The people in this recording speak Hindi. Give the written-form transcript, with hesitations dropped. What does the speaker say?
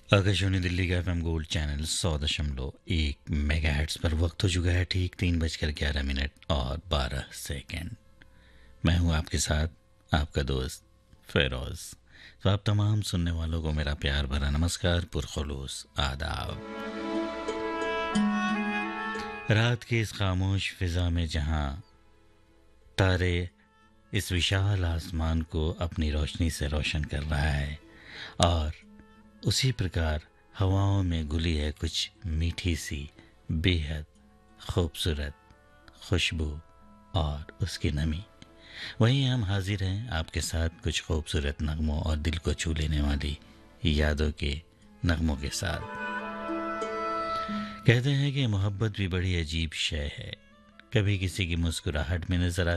आकाशवाणी दिल्ली का एफएम गोल्ड चैनल 100.1 मेगाहर्ट्ज पर वक्त हो चुका है ठीक 3:11 और 12 सेकंड। मैं हूं आपके साथ आपका दोस्त फेरोज। तो आप तमाम सुनने वालों को मेरा प्यार भरा नमस्कार, पुरखुलूस आदाब। रात की इस खामोश फिजा में जहां तारे इस विशाल आसमान को अपनी रोशनी से रोशन कर रहा है, और उसी प्रकार हवाओं में घुली है कुछ मीठी सी बेहद खूबसूरत खुशबू और उसकी नमी। वहीं हम हाजिर हैं आपके साथ कुछ खूबसूरत नगमों और दिल को छू लेने वाली यादों के नगमों के साथ। कहते हैं कि मोहब्बत भी बड़ी अजीब शय है। कभी किसी की मुस्कुराहट में नजर